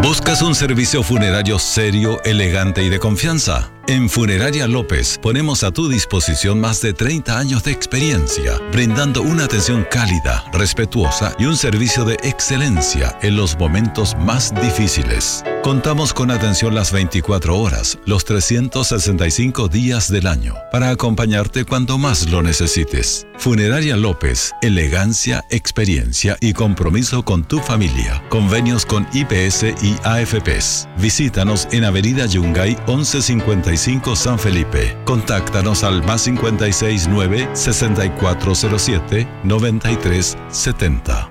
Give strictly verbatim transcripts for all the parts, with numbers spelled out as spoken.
¿Buscas un servicio funerario serio, elegante y de confianza? En Funeraria López ponemos a tu disposición más de treinta años de experiencia, brindando una atención cálida, respetuosa y un servicio de excelencia en los momentos más difíciles. Contamos con atención las veinticuatro horas, los trescientos sesenta y cinco días del año, para acompañarte cuando más lo necesites. Funeraria López, elegancia, experiencia y compromiso con tu familia. Convenios con I P S y A F Pes. Visítanos en Avenida Yungay once cincuenta y cinco San Felipe. Contáctanos al más cincuenta y seis nueve, sesenta y cuatro cero siete, noventa y tres setenta.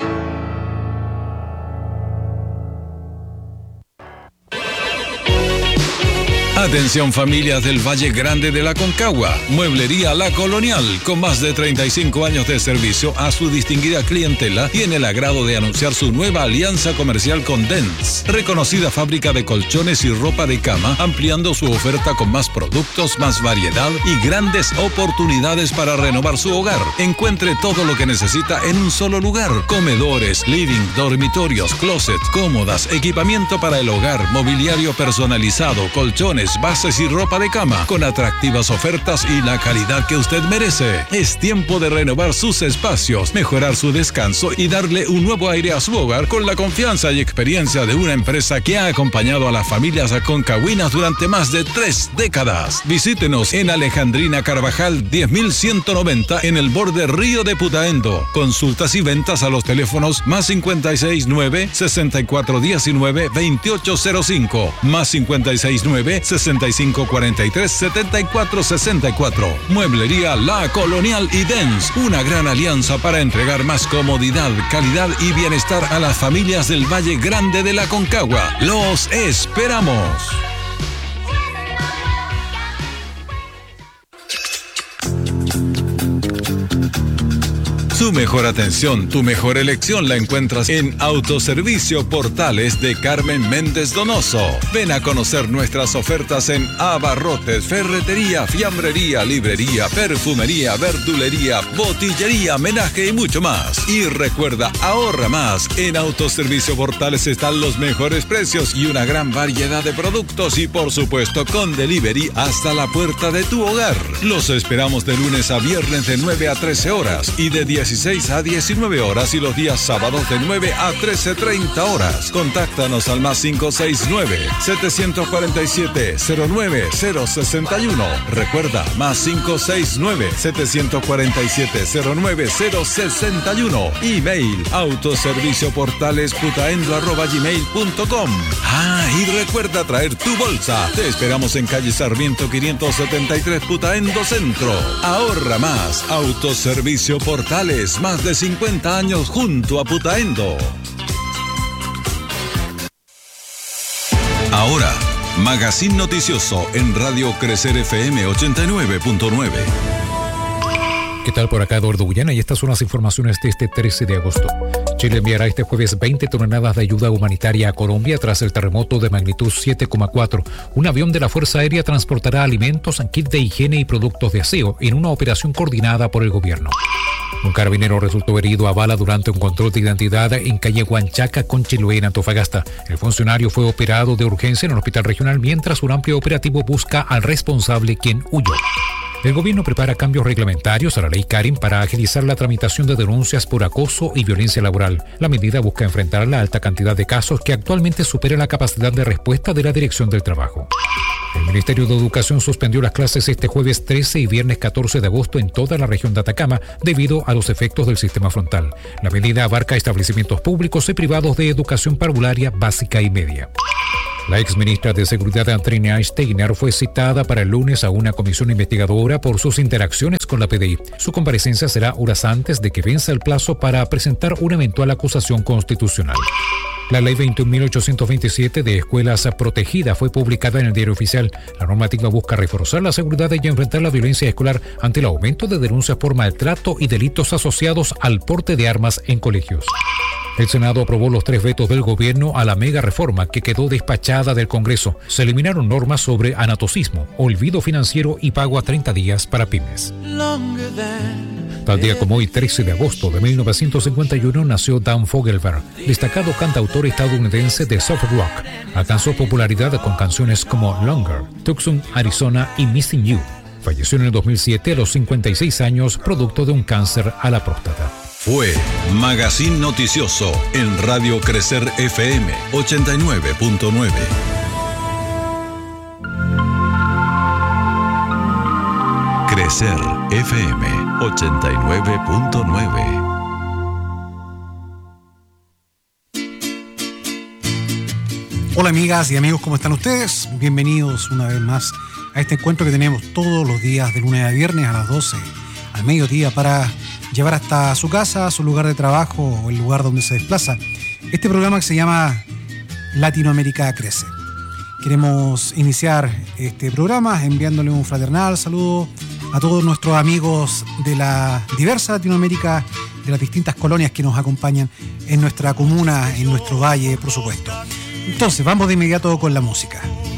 Atención familias del Valle Grande de la Concagua. Mueblería La Colonial, con más de treinta y cinco años de servicio a su distinguida clientela, tiene el agrado de anunciar su nueva alianza comercial con Dens, reconocida fábrica de colchones y ropa de cama, ampliando su oferta con más productos, más variedad y grandes oportunidades para renovar su hogar. Encuentre todo lo que necesita en un solo lugar: comedores, living, dormitorios, closets, cómodas, equipamiento para el hogar, mobiliario personalizado, colchones, bases y ropa de cama, con atractivas ofertas y la calidad que usted merece. Es tiempo de renovar sus espacios, mejorar su descanso y darle un nuevo aire a su hogar con la confianza y experiencia de una empresa que ha acompañado a las familias aconcagüinas durante más de tres décadas. Visítenos en Alejandrina Carvajal diez mil ciento noventa en el borde Río de Putaendo. Consultas y ventas a los teléfonos más cincuenta y seis nueve, sesenta y cuatro diecinueve, veintiocho cero cinco, más cincuenta y seis nueve, sesenta y cinco cuarenta y tres, setenta y cuatro sesenta y cuatro. Mueblería La Colonial y Dens, una gran alianza para entregar más comodidad, calidad y bienestar a las familias del Valle Grande de la Concagua. ¡Los esperamos! Tu mejor atención, tu mejor elección la encuentras en Autoservicio Portales de Carmen Méndez Donoso. Ven a conocer nuestras ofertas en abarrotes, ferretería, fiambrería, librería, perfumería, verdulería, botillería, menaje y mucho más. Y recuerda, ahorra más. En Autoservicio Portales están los mejores precios y una gran variedad de productos y por supuesto con delivery hasta la puerta de tu hogar. Los esperamos de lunes a viernes de nueve a trece horas y de dieciséis a diecinueve horas y los días sábados de nueve a trece treinta horas. Contáctanos al más cinco seis nueve, siete cuatro siete, cero nueve cero seis uno. Recuerda, más cinco seis nueve, siete cuatro siete, cero nueve cero seis uno. Email autoservicioportalesputaendo arroba gmail punto com. Ah, y recuerda traer tu bolsa. Te esperamos en calle Sarmiento quinientos setenta y tres Putaendo Centro. Ahorra más. Autoservicio Portales. Más de cincuenta años junto a Putaendo. Ahora, Magazine Noticioso en Radio Crecer F M ochenta y nueve punto nueve. ¿Qué tal? Por acá Eduardo Gullana y estas son las informaciones de este trece de agosto. Chile enviará este jueves veinte toneladas de ayuda humanitaria a Colombia tras el terremoto de magnitud siete coma cuatro. Un avión de la Fuerza Aérea transportará alimentos, kit de higiene y productos de aseo en una operación coordinada por el gobierno. Un carabinero resultó herido a bala durante un control de identidad en calle Huanchaca con Chiloé en Antofagasta. El funcionario fue operado de urgencia en el hospital regional mientras un amplio operativo busca al responsable, quien huyó. El gobierno prepara cambios reglamentarios a la ley Karen para agilizar la tramitación de denuncias por acoso y violencia laboral. La medida busca enfrentar la alta cantidad de casos que actualmente supera la capacidad de respuesta de la Dirección del Trabajo. El Ministerio de Educación suspendió las clases este jueves trece y viernes catorce de agosto en toda la región de Atacama debido a los efectos del sistema frontal. La medida abarca establecimientos públicos y privados de educación parvularia básica y media. La exministra de Seguridad Andrea Steiner fue citada para el lunes a una comisión investigadora por sus interacciones con la P D I. Su comparecencia será horas antes de que venza el plazo para presentar una eventual acusación constitucional. La ley veintiún mil ochocientos veintisiete de escuelas protegidas fue publicada en el Diario Oficial. La normativa busca reforzar la seguridad y enfrentar la violencia escolar ante el aumento de denuncias por maltrato y delitos asociados al porte de armas en colegios. El Senado aprobó los tres vetos del gobierno a la mega reforma que quedó despachada del Congreso. Se eliminaron normas sobre anatocismo, olvido financiero y pago a treinta días para pymes. Tal día como hoy, trece de agosto de mil novecientos cincuenta y uno, nació Dan Fogelberg, destacado cantautor estadounidense de soft rock. Alcanzó popularidad con canciones como Longer, Tucson, Arizona y Missing You. Falleció en el dos mil siete a los cincuenta y seis años, producto de un cáncer a la próstata. Fue Magazine Noticioso en Radio Crecer F M ochenta y nueve punto nueve. Crecer F M ochenta y nueve punto nueve. Hola amigas y amigos, ¿cómo están ustedes? Bienvenidos una vez más a este encuentro que tenemos todos los días de lunes a viernes a las doce al mediodía para llevar hasta su casa, su lugar de trabajo o el lugar donde se desplaza este programa que se llama Latinoamérica Crece. Queremos iniciar este programa enviándole un fraternal saludo a todos nuestros amigos de la diversa Latinoamérica, de las distintas colonias que nos acompañan en nuestra comuna, en nuestro valle, por supuesto. Entonces, vamos de inmediato con la música.